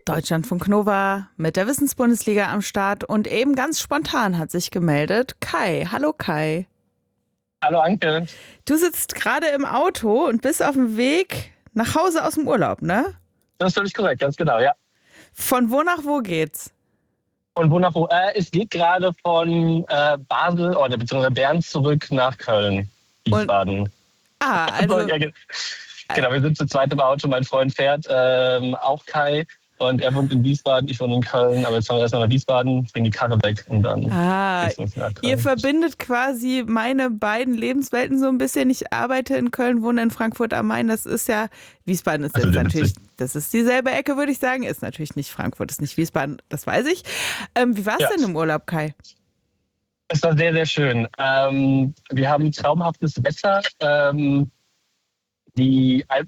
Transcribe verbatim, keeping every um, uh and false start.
Deutschlandfunk Nova mit der Wissensbundesliga am Start und eben ganz spontan hat sich gemeldet Kai. Hallo Kai. Hallo Anke. Du sitzt gerade im Auto und bist auf dem Weg nach Hause aus dem Urlaub, ne? Das ist völlig korrekt, ganz genau, ja. Von wo nach wo geht's? Und wo nach wo? Äh, es geht gerade von äh, Basel oder beziehungsweise Bern zurück nach Köln, Wiesbaden. Ah, also... ja, ge- genau, wir sind zu zweit im Auto. Mein Freund fährt, ähm, auch Kai. Und er wohnt in Wiesbaden, ich wohne in Köln. Aber jetzt fahren wir erstmal nach Wiesbaden, bringen die Karre weg und dann Ah, geht's uns nach Köln. ihr verbindet quasi meine beiden Lebenswelten so ein bisschen. Ich arbeite in Köln, wohne in Frankfurt am Main. Das ist ja, Wiesbaden ist Also, jetzt das natürlich, ist- das ist dieselbe Ecke, würde ich sagen. Ist natürlich nicht Frankfurt, ist nicht Wiesbaden, das weiß ich. Ähm, wie war es Ja. denn im Urlaub, Kai? Es war sehr, sehr schön. Ähm, wir haben traumhaftes Wetter. Ähm, die Alpen